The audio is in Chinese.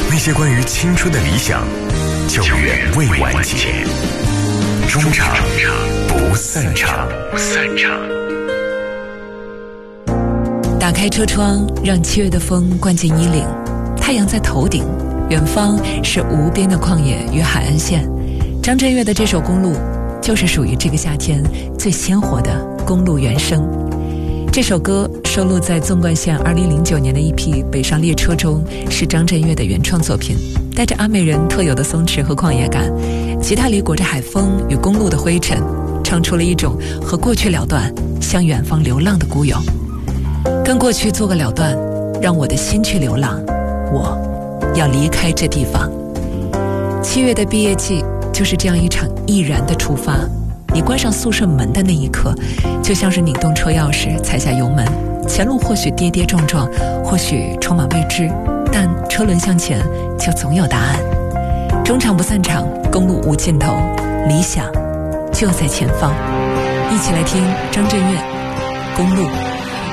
那些关于青春的理想，就远未完结。中场不散场。 打开车窗，让7月的风灌进衣领，太阳在头顶，远方是无边的旷野与海岸线。张震岳的这首《公路》就是属于这个夏天最鲜活的公路原声。这首歌收录在纵贯线2009年的一批《北上列车》中，是张震岳的原创作品，带着阿美人特有的松弛和旷野感，吉他里裹着海风与公路的灰尘，唱出了一种和过去了断，向远方流浪的孤勇。跟过去做个了断，让我的心去流浪，我要离开这地方。7月的毕业季就是这样一场毅然的出发。你关上宿舍门的那一刻，就像是拧动车钥匙，踩下油门，前路或许跌跌撞撞，或许充满未知，但车轮向前，就总有答案。中场不散场，公路无尽头，理想就在前方。一起来听张震岳《公路》。